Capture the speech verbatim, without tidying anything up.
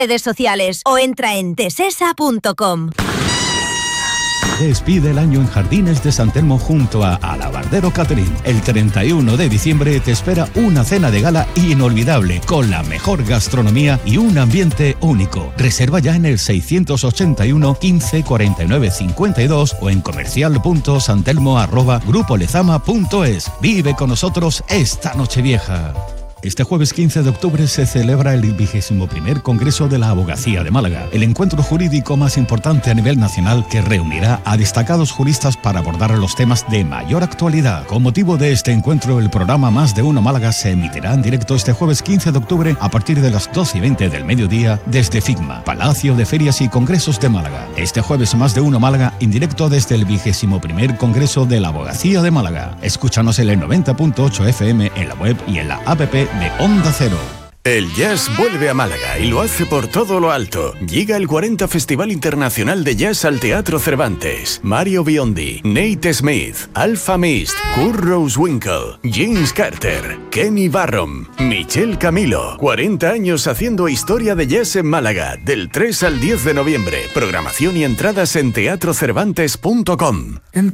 redes sociales o entra en tesesa punto com. Despide el año en Jardines de San Telmo junto a Alabardero Catering. El treinta y uno de diciembre te espera una cena de gala inolvidable con la mejor gastronomía y un ambiente único. Reserva ya en el seiscientos ochenta y uno, quince, cuarenta y nueve, cincuenta y dos o en comercial punto santelmo arroba grupo lezama punto es. Vive con nosotros esta Nochevieja. Este jueves quince de octubre se celebra el vigésimo primer Congreso de la Abogacía de Málaga, el encuentro jurídico más importante a nivel nacional que reunirá a destacados juristas para abordar los temas de mayor actualidad. Con motivo de este encuentro, el programa Más de Uno Málaga se emitirá en directo este jueves quince de octubre a partir de las doce y veinte del mediodía desde FICMA, Palacio de Ferias y Congresos de Málaga. Este jueves Más de Uno Málaga en directo desde el vigésimo primer Congreso de la Abogacía de Málaga. Escúchanos en el noventa punto ocho F M, en la web y en la app de Onda Cero. El jazz vuelve a Málaga y lo hace por todo lo alto. Llega el cuarenta Festival Internacional de Jazz al Teatro Cervantes. Mario Biondi, Nate Smith, Alfa Mist, Kurt Rosewinkle, James Carter, Kenny Barron, Michel Camilo. cuarenta años haciendo historia de jazz en Málaga, del tres al diez de noviembre. Programación y entradas en teatro cervantes punto com.